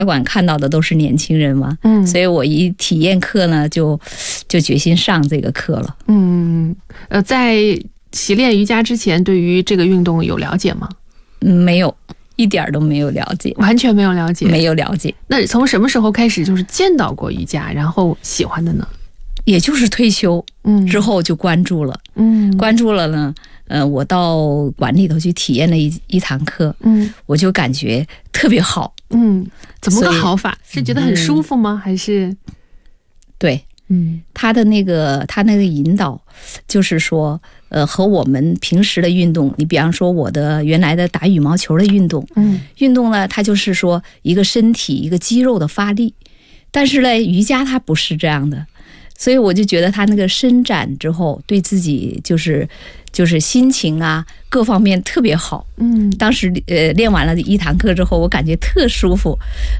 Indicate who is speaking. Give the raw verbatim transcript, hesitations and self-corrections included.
Speaker 1: 馆看到的都是年轻人嘛，嗯，所以我一体验课呢，就就决心上这个课了。
Speaker 2: 嗯，呃，在习练瑜伽之前，对于这个运动有了解吗？
Speaker 1: 嗯，没有，一点都没有了解，
Speaker 2: 完全没有了解，
Speaker 1: 没有了解。
Speaker 2: 那从什么时候开始就是见到过瑜伽，然后喜欢的呢？
Speaker 1: 也就是退休嗯之后就关注了，嗯，关注了呢。呃，我到馆里头去体验了一一堂课，嗯，我就感觉特别好，
Speaker 2: 嗯，怎么个好法？是觉得很舒服吗？嗯、还是？
Speaker 1: 对，嗯，他的那个他那个引导，就是说，呃，和我们平时的运动，你比方说我的原来的打羽毛球的运动，嗯，运动呢，它就是说一个身体一个肌肉的发力，但是呢，瑜伽它不是这样的。所以我就觉得他那个伸展之后，对自己就是就是心情啊各方面特别好。嗯，当时呃练完了一堂课之后，我感觉特舒服。